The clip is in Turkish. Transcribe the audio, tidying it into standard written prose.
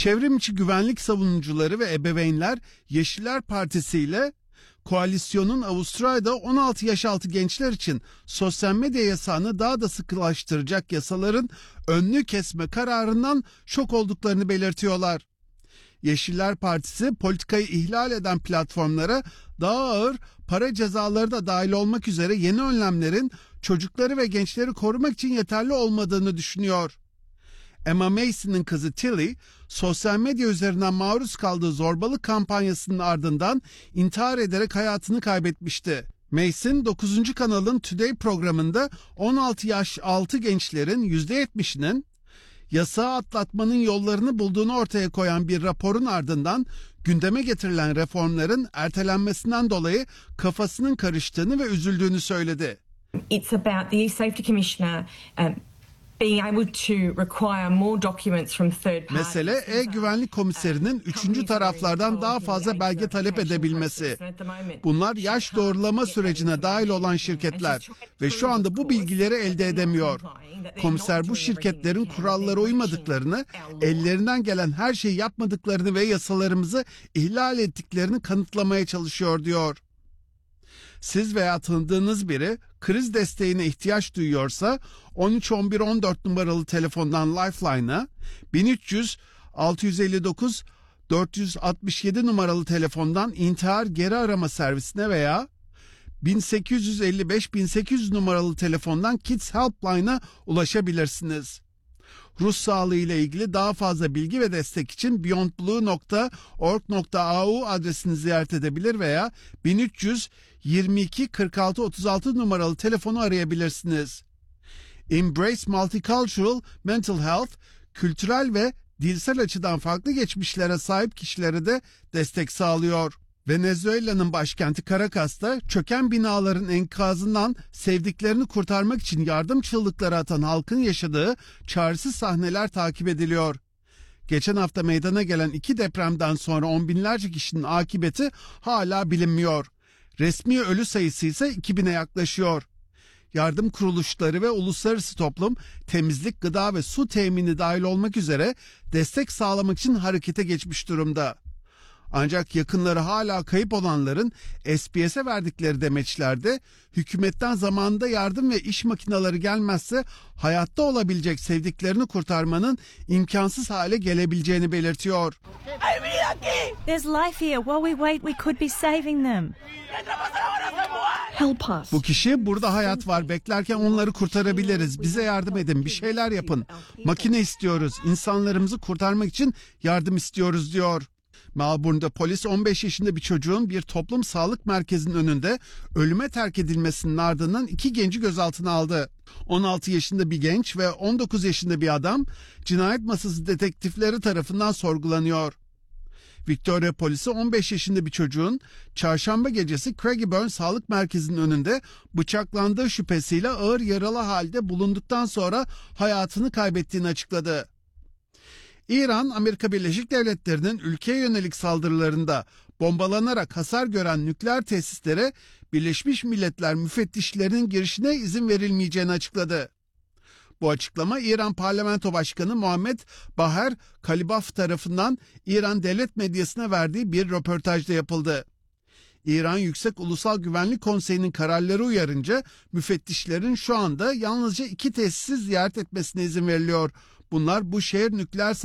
Çevrim içi güvenlik savunucuları ve ebeveynler Yeşiller Partisi ile koalisyonun Avustralya'da 16 yaş altı gençler için sosyal medya yasağını daha da sıkılaştıracak yasaların önünü kesme kararından şok olduklarını belirtiyorlar. Yeşiller Partisi politikayı ihlal eden platformlara daha ağır para cezaları da dahil olmak üzere yeni önlemlerin çocukları ve gençleri korumak için yeterli olmadığını düşünüyor. Emma Mason'ın kızı Tilly, sosyal medya üzerinden maruz kaldığı zorbalık kampanyasının ardından intihar ederek hayatını kaybetmişti. Mason, 9. kanalın Today programında 16 yaş altı gençlerin %70'inin yasağı atlatmanın yollarını bulduğunu ortaya koyan bir raporun ardından gündeme getirilen reformların ertelenmesinden dolayı kafasının karıştığını ve üzüldüğünü söyledi. It's about the E-Safety Commissioner being able to require more documents from third parties. Mesele e-güvenlik komiserinin üçüncü taraflardan daha fazla belge talep edebilmesi. Bunlar yaş doğrulama sürecine dahil olan şirketler ve şu anda bu bilgileri elde edemiyor. Komiser bu şirketlerin kurallara uymadıklarını, ellerinden gelen her şeyi yapmadıklarını ve yasalarımızı ihlal ettiklerini kanıtlamaya çalışıyor diyor. Siz veya tanıdığınız biri kriz desteğine ihtiyaç duyuyorsa 13 11 14 numaralı telefondan Lifeline'a, 1300 659 467 numaralı telefondan intihar geri arama servisine veya 1855 numaralı telefondan Kids Helpline'a ulaşabilirsiniz. Ruh sağlığı ile ilgili daha fazla bilgi ve destek için beyondblue.org.au adresini ziyaret edebilir veya 1300 22 46 36 numaralı telefonu arayabilirsiniz. Embrace Multicultural Mental Health, kültürel ve dilsel açıdan farklı geçmişlere sahip kişilere de destek sağlıyor. Venezuela'nın başkenti Caracas'ta çöken binaların enkazından sevdiklerini kurtarmak için yardım çığlıkları atan halkın yaşadığı çaresiz sahneler takip ediliyor. Geçen hafta meydana gelen 2 depremden sonra on binlerce kişinin akıbeti hala bilinmiyor. Resmi ölü sayısı ise 2000'e yaklaşıyor. Yardım kuruluşları ve uluslararası toplum temizlik, gıda ve su temini dahil olmak üzere destek sağlamak için harekete geçmiş durumda. Ancak yakınları hala kayıp olanların SPS'e verdikleri demeçlerde hükümetten zamanında yardım ve iş makineleri gelmezse hayatta olabilecek sevdiklerini kurtarmanın imkansız hale gelebileceğini belirtiyor. There's life here. While we wait, we could be saving them. Help us. Bu kişi burada hayat var, beklerken onları kurtarabiliriz. Bize yardım edin, bir şeyler yapın. Makine istiyoruz, insanlarımızı kurtarmak için yardım istiyoruz diyor. Melbourne'da polis 15 yaşında bir çocuğun bir toplum sağlık merkezinin önünde ölüme terk edilmesinin ardından 2 genci gözaltına aldı. 16 yaşında bir genç ve 19 yaşında bir adam cinayet masası detektifleri tarafından sorgulanıyor. Victoria polisi 15 yaşında bir çocuğun çarşamba gecesi Craigieburn Sağlık Merkezi'nin önünde bıçaklandığı şüphesiyle ağır yaralı halde bulunduktan sonra hayatını kaybettiğini açıkladı. İran, Amerika Birleşik Devletleri'nin ülkeye yönelik saldırılarında bombalanarak hasar gören nükleer tesislere Birleşmiş Milletler müfettişlerinin girişine izin verilmeyeceğini açıkladı. Bu açıklama İran Parlamento Başkanı Muhammed Baher Kalibaf tarafından İran devlet medyasına verdiği bir röportajda yapıldı. İran Yüksek Ulusal Güvenlik Konseyi'nin kararları uyarınca müfettişlerin şu anda yalnızca 2 tesisi ziyaret etmesine izin veriliyor. Bunlar bu şehir nükleer